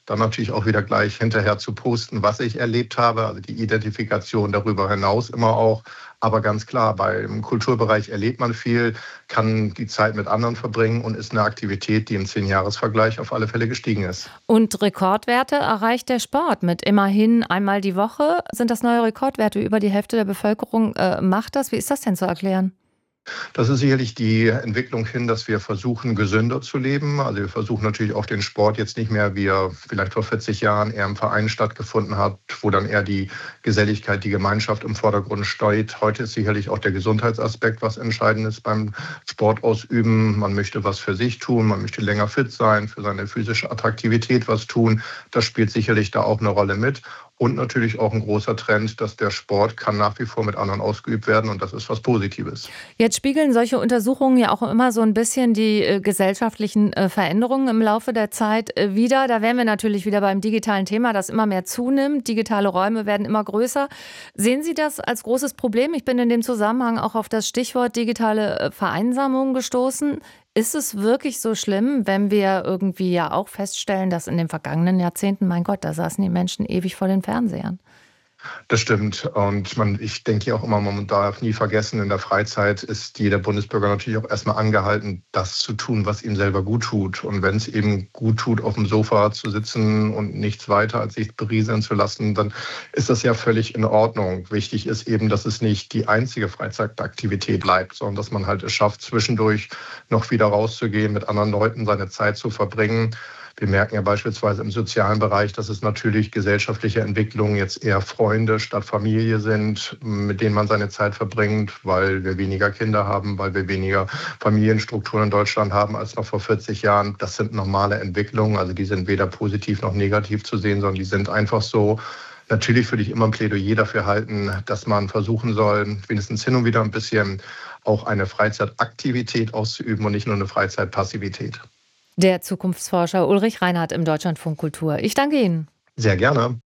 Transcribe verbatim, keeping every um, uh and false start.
dann natürlich auch wieder gleich hinterher zu posten, was ich erlebt habe, also die Identifikation darüber hinaus immer auch. Aber ganz klar, beim Kulturbereich erlebt man viel, kann die Zeit mit anderen verbringen und ist eine Aktivität, die im Zehn-Jahres-Vergleich auf alle Fälle gestiegen ist. Und Rekordwerte erreicht der Sport mit immerhin einmal die Woche. Sind das neue Rekordwerte? Über die Hälfte der Bevölkerung äh, macht das. Wie ist das denn zu erklären? Das ist sicherlich die Entwicklung hin, dass wir versuchen, gesünder zu leben. Also wir versuchen natürlich auch den Sport jetzt nicht mehr, wie er vielleicht vor vierzig Jahren eher im Verein stattgefunden hat, wo dann eher die Geselligkeit, die Gemeinschaft im Vordergrund steht. Heute ist sicherlich auch der Gesundheitsaspekt was entscheidend ist beim Sport ausüben. Man möchte was für sich tun, man möchte länger fit sein, für seine physische Attraktivität was tun. Das spielt sicherlich da auch eine Rolle mit. Und natürlich auch ein großer Trend, dass der Sport kann nach wie vor mit anderen ausgeübt werden und das ist was Positives. Jetzt spiegeln solche Untersuchungen ja auch immer so ein bisschen die äh, gesellschaftlichen äh, Veränderungen im Laufe der Zeit äh, wider. Da wären wir natürlich wieder beim digitalen Thema, das immer mehr zunimmt. Digitale Räume werden immer größer. Sehen Sie das als großes Problem? Ich bin in dem Zusammenhang auch auf das Stichwort digitale äh, Vereinsamung gestoßen. Ist es wirklich so schlimm, wenn wir irgendwie ja auch feststellen, dass in den vergangenen Jahrzehnten, mein Gott, da saßen die Menschen ewig vor den Fernsehern? Das stimmt. Und man, ich denke auch immer, man darf nie vergessen, in der Freizeit ist jeder Bundesbürger natürlich auch erstmal angehalten, das zu tun, was ihm selber gut tut. Und wenn es eben gut tut, auf dem Sofa zu sitzen und nichts weiter als sich berieseln zu lassen, dann ist das ja völlig in Ordnung. Wichtig ist eben, dass es nicht die einzige Freizeitaktivität bleibt, sondern dass man halt es schafft, zwischendurch noch wieder rauszugehen, mit anderen Leuten seine Zeit zu verbringen. Wir merken ja beispielsweise im sozialen Bereich, dass es natürlich gesellschaftliche Entwicklungen jetzt eher Freunde statt Familie sind, mit denen man seine Zeit verbringt, weil wir weniger Kinder haben, weil wir weniger Familienstrukturen in Deutschland haben als noch vor vierzig Jahren. Das sind normale Entwicklungen, also die sind weder positiv noch negativ zu sehen, sondern die sind einfach so. Natürlich würde ich immer ein Plädoyer dafür halten, dass man versuchen soll, wenigstens hin und wieder ein bisschen auch eine Freizeitaktivität auszuüben und nicht nur eine Freizeitpassivität. Der Zukunftsforscher Ulrich Reinhardt im Deutschlandfunk Kultur. Ich danke Ihnen. Sehr gerne.